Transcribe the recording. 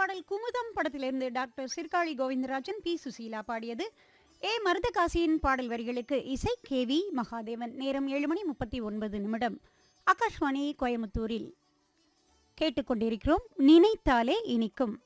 பாடல் குமுதம் படத்திலிருந்து doctor சிற்காழி Govindarajan, B Susheela பாடியது. ஏ மருதகாசியின் பாடல் வரிகளுக்கு இசை KV மகாதேவன். நேரம் 7:39. ஆகாஷ்வாணி கோயமுத்தூரில் கேட்டுக்கொண்டிருக்கிறோம். நினைத்தாலே இனிக்கும்.